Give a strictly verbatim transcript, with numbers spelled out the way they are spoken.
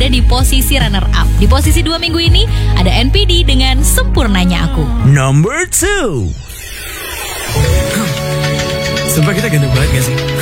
berada di posisi runner up. Di posisi dua minggu ini ada N P D dengan Sempurnanya Aku. Number two. Sumpah kita ganteng banget gak sih?